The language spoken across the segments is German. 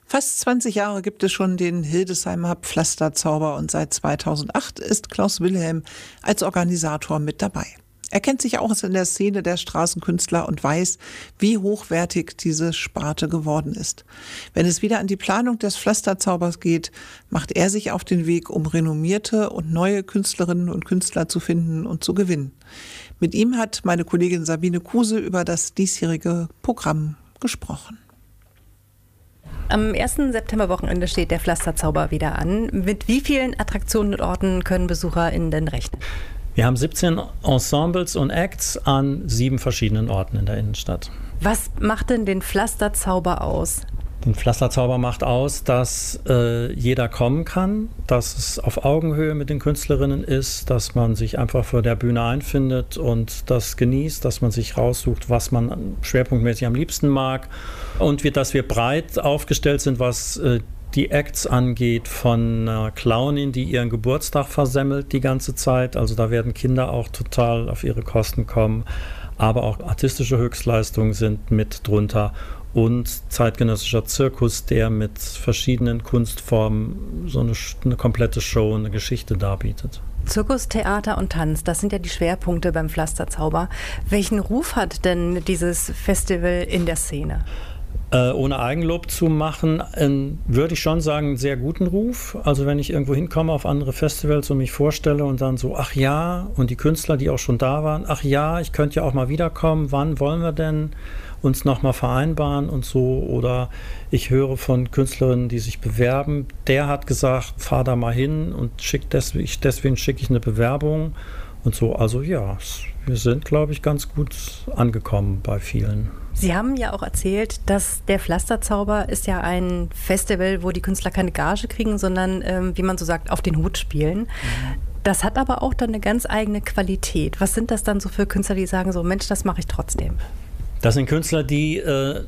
Fast 20 Jahre gibt es schon den Hildesheimer Pflasterzauber und seit 2008 ist Klaus Wilhelm als Organisator mit dabei. Er kennt sich aus in der Szene der Straßenkünstler und weiß, wie hochwertig diese Sparte geworden ist. Wenn es wieder an die Planung des Pflasterzaubers geht, macht er sich auf den Weg, um renommierte und neue Künstlerinnen und Künstler zu finden und zu gewinnen. Mit ihm hat meine Kollegin Sabine Kuse über das diesjährige Programm gesprochen. Am 1. Septemberwochenende steht der Pflasterzauber wieder an. Mit wie vielen Attraktionen und Orten können BesucherInnen denn rechnen? Wir haben 17 Ensembles und Acts an 7 verschiedenen Orten in der Innenstadt. Was macht denn den Pflasterzauber aus? Den Pflasterzauber macht aus, dass jeder kommen kann, dass es auf Augenhöhe mit den Künstlerinnen ist, dass man sich einfach vor der Bühne einfindet und das genießt, dass man sich raussucht, was man schwerpunktmäßig am liebsten mag und dass wir breit aufgestellt sind, was die Acts angeht, von einer Clownin, die ihren Geburtstag versemmelt die ganze Zeit. Also da werden Kinder auch total auf ihre Kosten kommen, aber auch artistische Höchstleistungen sind mit drunter. Und zeitgenössischer Zirkus, der mit verschiedenen Kunstformen so eine komplette Show, eine Geschichte darbietet. Zirkus, Theater und Tanz, das sind ja die Schwerpunkte beim Pflasterzauber. Welchen Ruf hat denn dieses Festival in der Szene? Ohne Eigenlob zu machen, würde ich schon sagen, einen sehr guten Ruf. Also wenn ich irgendwo hinkomme auf andere Festivals und mich vorstelle und dann so, ach ja, und die Künstler, die auch schon da waren, ach ja, ich könnte ja auch mal wiederkommen, wann wollen wir denn uns nochmal vereinbaren und so. Oder ich höre von Künstlerinnen, die sich bewerben, der hat gesagt, fahr da mal hin und deswegen schicke ich eine Bewerbung und so. Also ja, wir sind, glaube ich, ganz gut angekommen bei vielen. Sie haben ja auch erzählt, dass der Pflasterzauber ist ja ein Festival, wo die Künstler keine Gage kriegen, sondern, wie man so sagt, auf den Hut spielen. Das hat aber auch dann eine ganz eigene Qualität. Was sind das dann so für Künstler, die sagen so, Mensch, das mache ich trotzdem? Das sind Künstler, die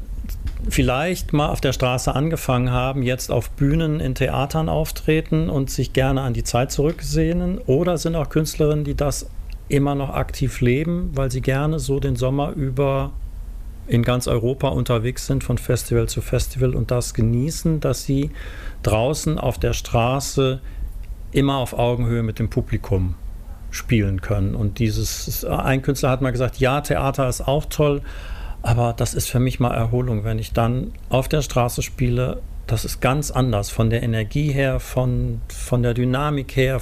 vielleicht mal auf der Straße angefangen haben, jetzt auf Bühnen in Theatern auftreten und sich gerne an die Zeit zurücksehnen. Oder sind auch Künstlerinnen, die das immer noch aktiv leben, weil sie gerne so den Sommer über in ganz Europa unterwegs sind, von Festival zu Festival und das genießen, dass sie draußen auf der Straße immer auf Augenhöhe mit dem Publikum spielen können. Und ein Künstler hat mal gesagt, ja, Theater ist auch toll, aber das ist für mich mal Erholung, wenn ich dann auf der Straße spiele. Das ist ganz anders von der Energie her, von der Dynamik her,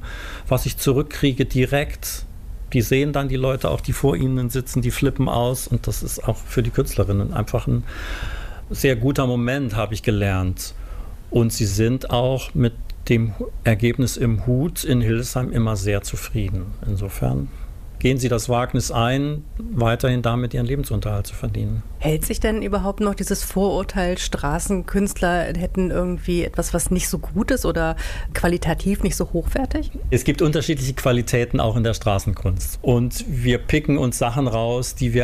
was ich zurückkriege direkt. Die sehen dann die Leute auch, die vor ihnen sitzen, die flippen aus. Und das ist auch für die Künstlerinnen einfach ein sehr guter Moment, habe ich gelernt. Und sie sind auch mit dem Ergebnis im Hut in Hildesheim immer sehr zufrieden. Insofern gehen sie das Wagnis ein, weiterhin damit ihren Lebensunterhalt zu verdienen. Hält sich denn überhaupt noch dieses Vorurteil, Straßenkünstler hätten irgendwie etwas, was nicht so gut ist oder qualitativ nicht so hochwertig? Es gibt unterschiedliche Qualitäten auch in der Straßenkunst. Und wir picken uns Sachen raus, die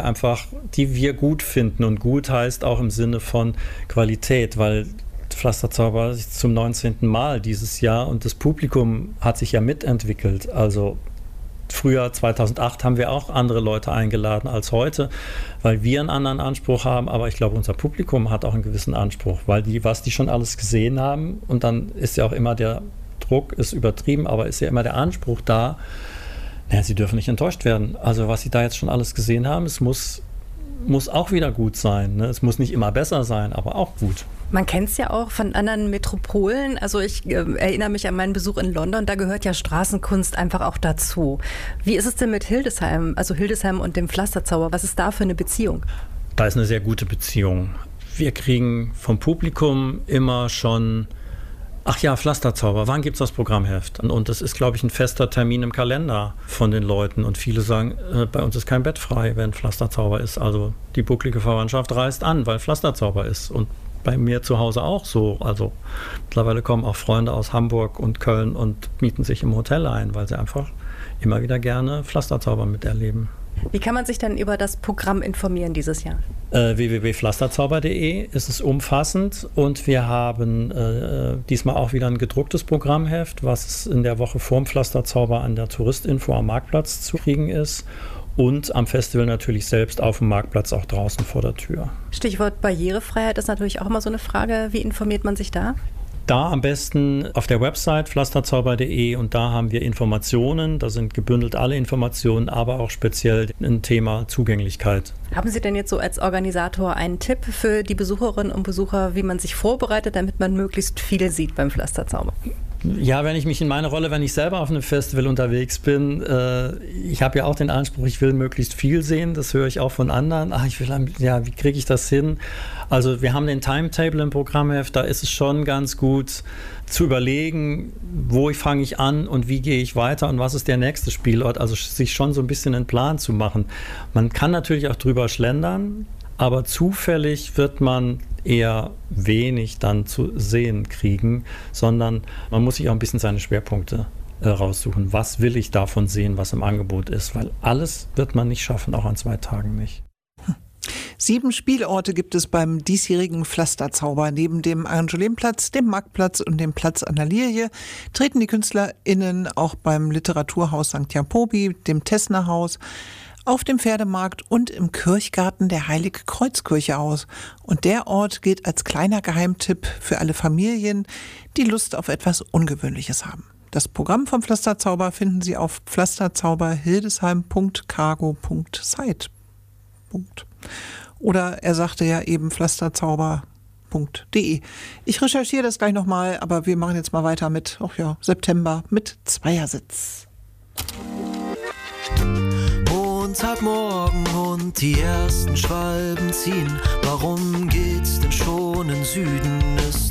wir gut finden. Und gut heißt auch im Sinne von Qualität, weil Pflasterzauber ist zum 19. Mal dieses Jahr und das Publikum hat sich ja mitentwickelt. Also früher, 2008, haben wir auch andere Leute eingeladen als heute, weil wir einen anderen Anspruch haben, aber ich glaube, unser Publikum hat auch einen gewissen Anspruch, weil was die schon alles gesehen haben und dann ist ja auch immer der Druck, ist übertrieben, aber ist ja immer der Anspruch da, sie dürfen nicht enttäuscht werden. Also was sie da jetzt schon alles gesehen haben, es muss auch wieder gut sein. Ne? Es muss nicht immer besser sein, aber auch gut. Man kennt es ja auch von anderen Metropolen. Also ich erinnere mich an meinen Besuch in London, da gehört ja Straßenkunst einfach auch dazu. Wie ist es denn mit Hildesheim, also Hildesheim und dem Pflasterzauber? Was ist da für eine Beziehung? Da ist eine sehr gute Beziehung. Wir kriegen vom Publikum immer schon, ach ja, Pflasterzauber, wann gibt es das Programmheft? Und das ist, glaube ich, ein fester Termin im Kalender von den Leuten. Und viele sagen, bei uns ist kein Bett frei, wenn Pflasterzauber ist. Also die bucklige Verwandtschaft reist an, weil Pflasterzauber ist. Und bei mir zu Hause auch so. Also mittlerweile kommen auch Freunde aus Hamburg und Köln und mieten sich im Hotel ein, weil sie einfach immer wieder gerne Pflasterzauber miterleben. Wie kann man sich dann über das Programm informieren dieses Jahr? www.pflasterzauber.de ist es umfassend und wir haben diesmal auch wieder ein gedrucktes Programmheft, was in der Woche vorm Pflasterzauber an der Touristinfo am Marktplatz zu kriegen ist. und am Festival natürlich selbst auf dem Marktplatz auch draußen vor der Tür. Stichwort Barrierefreiheit ist natürlich auch immer so eine Frage. Wie informiert man sich da? Da am besten auf der Website pflasterzauber.de und da haben wir Informationen, da sind gebündelt alle Informationen, aber auch speziell ein Thema Zugänglichkeit. Haben Sie denn jetzt so als Organisator einen Tipp für die Besucherinnen und Besucher, wie man sich vorbereitet, damit man möglichst viel sieht beim Pflasterzauber? Ja, wenn ich mich in meine Rolle, wenn ich selber auf einem Festival unterwegs bin, ich habe ja auch den Anspruch, ich will möglichst viel sehen, das höre ich auch von anderen. Wie kriege ich das hin? Also wir haben den Timetable im Programmheft, da ist es schon ganz gut zu überlegen, wo fange ich an und wie gehe ich weiter und was ist der nächste Spielort, also sich schon so ein bisschen einen Plan zu machen. Man kann natürlich auch drüber schlendern, aber zufällig wird man eher wenig dann zu sehen kriegen, sondern man muss sich auch ein bisschen seine Schwerpunkte raussuchen. Was will ich davon sehen, was im Angebot ist? Weil alles wird man nicht schaffen, auch an 2 Tagen nicht. 7 Spielorte gibt es beim diesjährigen Pflasterzauber. Neben dem Angelinplatz, dem Marktplatz und dem Platz an der Lilie treten die KünstlerInnen auch beim Literaturhaus St. Jacobi, dem Tessner-Haus, auf dem Pferdemarkt und im Kirchgarten der Heilige Kreuzkirche aus. Und der Ort gilt als kleiner Geheimtipp für alle Familien, die Lust auf etwas Ungewöhnliches haben. Das Programm vom Pflasterzauber finden Sie auf pflasterzauberhildesheim.cargo.site. Oder er sagte ja eben pflasterzauber.de. Ich recherchiere das gleich nochmal, aber wir machen jetzt mal weiter mit, September mit Zweiersitz. Montagmorgen und die ersten Schwalben ziehen. Warum geht's denn schon in Süden? Es